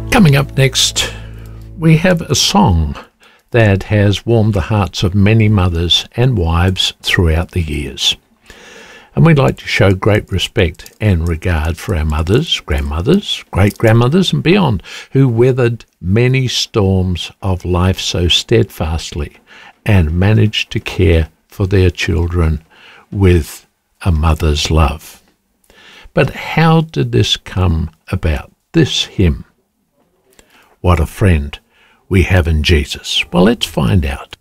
Coming up next, we have a song that has warmed the hearts of many mothers and wives throughout the years. And we'd like to show great respect and regard for our mothers, grandmothers, great-grandmothers and beyond, who weathered many storms of life so steadfastly and managed to care for their children with a mother's love. But how did this come about, this hymn? What a friend we have in Jesus. Well, let's find out.